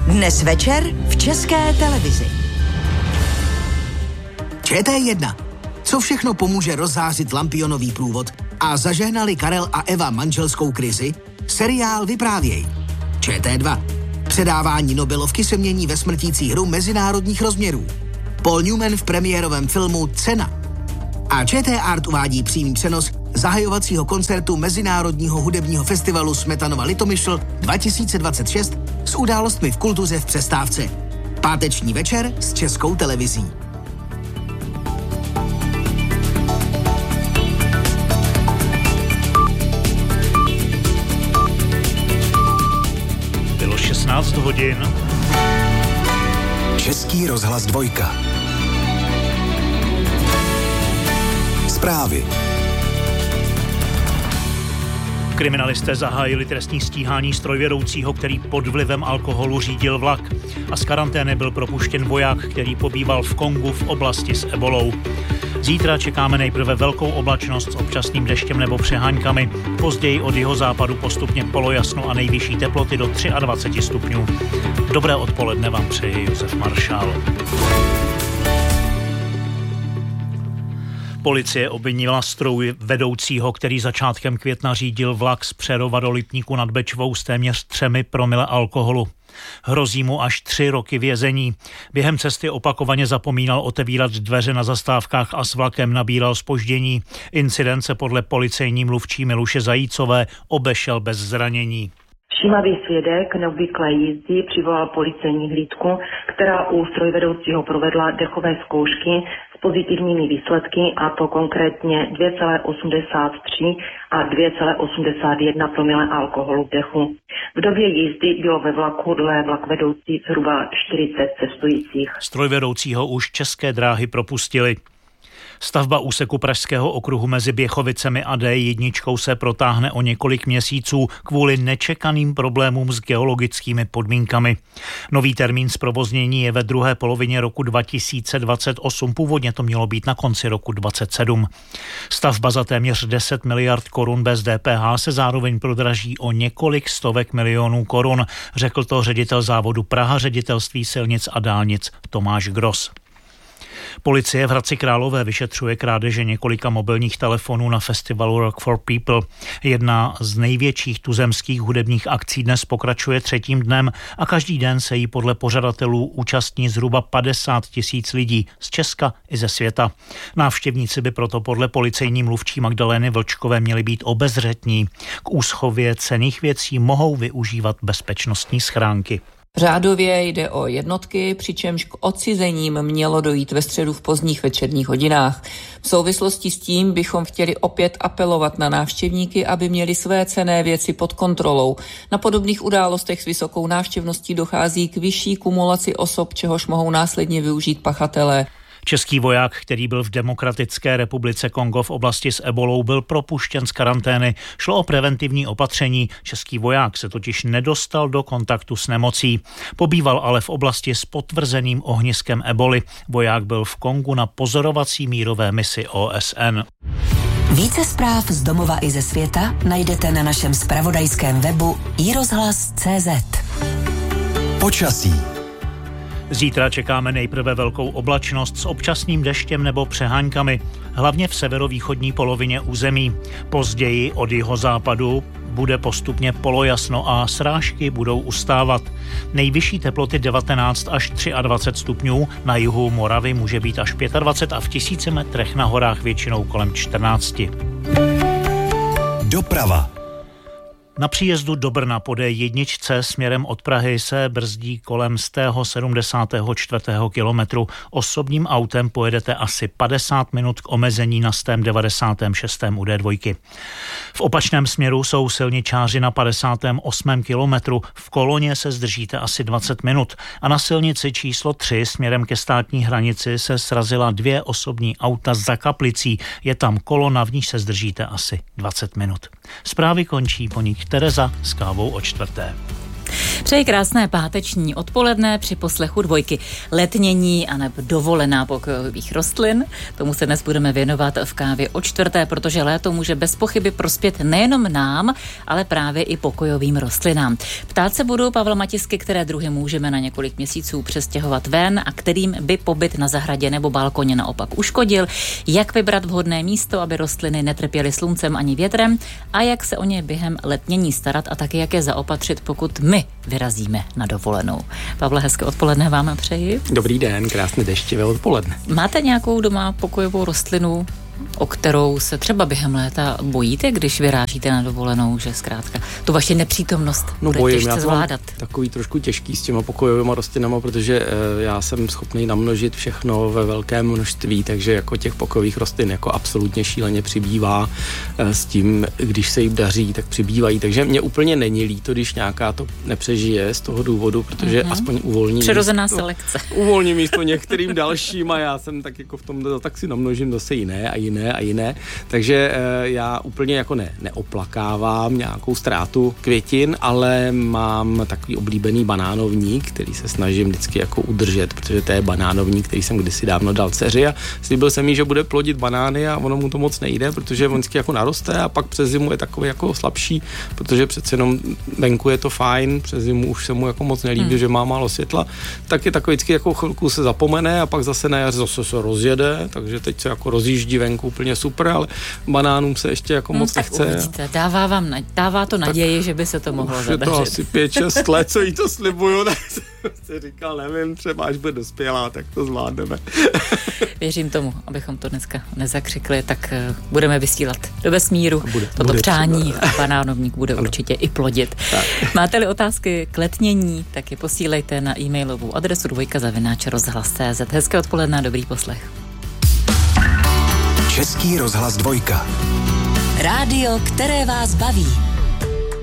Dnes večer v České televizi. ČT1. Co všechno pomůže rozzářit lampionový průvod a zažehnali Karel a Eva manželskou krizi? Seriál Vyprávěj. ČT2. Předávání Nobelovky se mění ve smrtící hru mezinárodních rozměrů. Paul Newman v premiérovém filmu Cena. A ČT Art uvádí přímý přenos zahajovacího koncertu Mezinárodního hudebního festivalu Smetanova Litomyšl 2026 s událostmi v kultuře v přestávce. Páteční večer s Českou televizí. Bylo 16 hodin. Český rozhlas 2. Zprávy. Kriminalisté zahájili trestní stíhání strojvedoucího, který pod vlivem alkoholu řídil vlak. A z karantény byl propuštěn voják, který pobýval v Kongu v oblasti s ebolou. Zítra čekáme nejprve velkou oblačnost s občasným deštěm nebo přeháňkami. Později od jihozápadu postupně polojasno a nejvyšší teploty do 23 stupňů. Dobré odpoledne vám přeje Josef Maršál. Policie obvinila strojvedoucího, který začátkem května řídil vlak z Přerova do Lipníku nad Bečvou s téměř 3 promile alkoholu. Hrozí mu až 3 roky vězení. Během cesty opakovaně zapomínal otevírat dveře na zastávkách a s vlakem nabíral zpoždění. Incident se podle policejní mluvčí Miluše Zajícové obešel bez zranění. Všímavý svědek neobvyklé jízdy přivolal policejní hlídku, která u strojvedoucího provedla dechové zkoušky s pozitivními výsledky, a to konkrétně 2,83 a 2,81 promile alkoholu v dechu. V době jízdy bylo ve vlaku dle vlakvedoucí zhruba 40 cestujících. Strojvedoucího už České dráhy propustili. Stavba úseku Pražského okruhu mezi Běchovicemi a D1 se protáhne o několik měsíců kvůli nečekaným problémům s geologickými podmínkami. Nový termín zprovoznění je ve druhé polovině roku 2028, původně to mělo být na konci roku 2027. Stavba za téměř 10 miliard korun bez DPH se zároveň prodraží o několik stovek milionů korun, řekl to ředitel závodu Praha ředitelství silnic a dálnic Tomáš Gros. Policie v Hradci Králové vyšetřuje krádeže několika mobilních telefonů na festivalu Rock for People. Jedna z největších tuzemských hudebních akcí dnes pokračuje 3. dnem a každý den se jí podle pořadatelů účastní zhruba 50 000 lidí z Česka i ze světa. Návštěvníci by proto podle policejní mluvčí Magdalény Vlčkové měli být obezřetní. K úschově cenných věcí mohou využívat bezpečnostní schránky. Řádově jde o jednotky, přičemž k odcizením mělo dojít ve středu v pozdních večerních hodinách. V souvislosti s tím bychom chtěli opět apelovat na návštěvníky, aby měli své cenné věci pod kontrolou. Na podobných událostech s vysokou návštěvností dochází k vyšší kumulaci osob, čehož mohou následně využít pachatelé. Český voják, který byl v Demokratické republice Kongo v oblasti s ebolou, byl propuštěn z karantény. Šlo o preventivní opatření. Český voják se totiž nedostal do kontaktu s nemocí. Pobýval ale v oblasti s potvrzeným ohniskem eboli. Voják byl v Kongu na pozorovací mírové misi OSN. Více zpráv z domova i ze světa najdete na našem zpravodajském webu iRozhlas.cz. Počasí. Zítra čekáme nejprve velkou oblačnost s občasným deštěm nebo přeháňkami, hlavně v severovýchodní polovině území. Později od jihozápadu bude postupně polojasno a srážky budou ustávat. Nejvyšší teploty 19 až 23 stupňů, na jihu Moravy může být až 25 a v 1000 metrech na horách většinou kolem 14. Doprava. Na příjezdu do Brna po D1 směrem od Prahy se brzdí kolem 174. kilometru. Osobním autem pojedete asi 50 minut k omezení na 196. u D2. V opačném směru jsou silničáři na 58. kilometru. V koloně se zdržíte asi 20 minut. A na silnici číslo 3 směrem ke státní hranici se srazila 2 osobní auta za Kaplicí. Je tam kolona, v níž se zdržíte asi 20 minut. Zprávy končí, po nich Tereza s kávou o 4. Přeji krásné páteční odpoledne při poslechu Dvojky. Letnění anebo dovolená pokojových rostlin. Tomu se dnes budeme věnovat v Kávě o čtvrté, protože léto může bez pochyby prospět nejenom nám, ale právě i pokojovým rostlinám. Ptát se budu Pavla Matisky, které druhy můžeme na několik měsíců přestěhovat ven a kterým by pobyt na zahradě nebo balkoně naopak uškodil, jak vybrat vhodné místo, aby rostliny netrpěly sluncem ani větrem a jak se o ně během letnění starat a taky jak je zaopatřit, pokud my vyrazíme na dovolenou. Pavle, hezké odpoledne vám přeji. Dobrý den, krásné deštivé odpoledne. Máte nějakou doma pokojovou rostlinu, o kterou se třeba během léta bojíte, když vyrážíte na dovolenou, že zkrátka tu vaši nepřítomnost bude těžce zvládat? Takový trošku těžký s těma pokojovými rostlinama, protože já jsem schopný namnožit všechno ve velkém množství, takže jako těch pokojových rostlin jako absolutně šíleně přibývá. S tím, když se jim daří, tak přibývají. Takže mě úplně není líto, když nějaká to nepřežije z toho důvodu, protože aspoň uvolní přirozená selekce. Uvolní místo některým dalším a já jsem tak jako v tom, tak si namnožím zase jiné a jiné. Takže já úplně jako neoplakávám nějakou ztrátu květin, ale mám takový oblíbený banánovník, který se snažím vždycky jako udržet, protože to je banánovník, který jsem kdysi dávno dal dceři a slíbil jsem jí, že bude plodit banány a ono mu to moc nejde, protože vždycky jako naroste a pak přes zimu je takový jako slabší, protože přece jenom venku je to fajn, přes zimu už se mu jako moc nelíbí, že má málo světla, tak je takový vždycky jako chvilku se zapomene a pak zase na jaře zase se rozjede, takže teď se jako rozjíždí venku úplně super, ale banánům se ještě jako moc nechce. Uvidíte, dává to naději, že by se to mohlo zadařit. Je to asi 5-6 let, co jí to slibuju, tak jsem říkal, nevím, třeba až bude dospělá, tak to zvládneme. Věřím tomu, abychom to dneska nezakřikli, tak budeme vysílat do vesmíru toto přání a banánovník bude určitě i plodit. Tak. Máte-li otázky k letnění, tak je posílejte na e-mailovou adresu dvojka@rozhlas.cz. Hezké odpoledne, dobrý poslech. Český rozhlas Dvojka. Rádio, které vás baví.